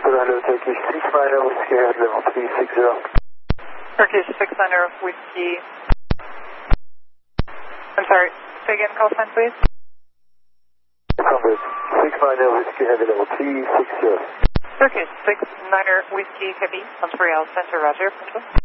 Hello, Turkish 690 Whiskey Head level 360. Turkish 690 Whiskey. I'm sorry, say again, call sign please. 690 Whiskey Heavy level 360. Turkish 690 Whiskey Heavy, 13 Center, Roger.